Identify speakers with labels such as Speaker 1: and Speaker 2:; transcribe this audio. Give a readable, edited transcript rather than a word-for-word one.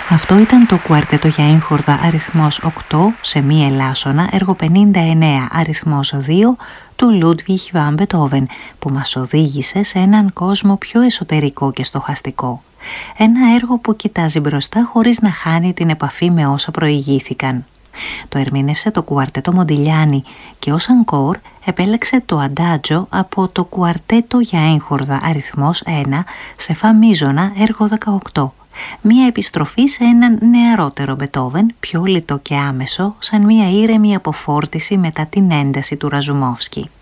Speaker 1: Αυτό ήταν το κουαρτέτο για έγχορδα αριθμός 8 σε μη ελάσσονα, έργο 59 αριθμός 2 του Λούντβιχ βαν Μπετόβεν, που μας οδήγησε σε έναν κόσμο πιο εσωτερικό και στοχαστικό. Ένα έργο που κοιτάζει μπροστά χωρίς να χάνει την επαφή με όσα προηγήθηκαν. Το ερμήνευσε το κουαρτέτο Μοντιλιάνι και ως ανκόρ επέλεξε το αντάτζο από το κουαρτέτο για έγχορδα αριθμός 1 σε φα μίζωνα, έργο 18. Μία επιστροφή σε έναν νεαρότερο Μπετόβεν, πιο λιτό και άμεσο, σαν μία ήρεμη αποφόρτιση μετά την ένταση του Ραζουμόφσκι.